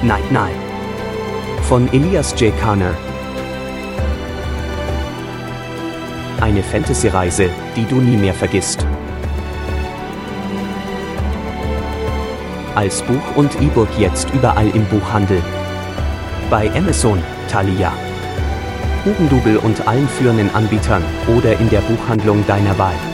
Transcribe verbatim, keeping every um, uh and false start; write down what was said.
Night Night von Elias J. Carner. Eine Fantasy-Reise, die du nie mehr vergisst. Als Buch und E-Book jetzt überall im Buchhandel. Bei Amazon, Thalia, Hugendubel und allen führenden Anbietern oder in der Buchhandlung deiner Wahl.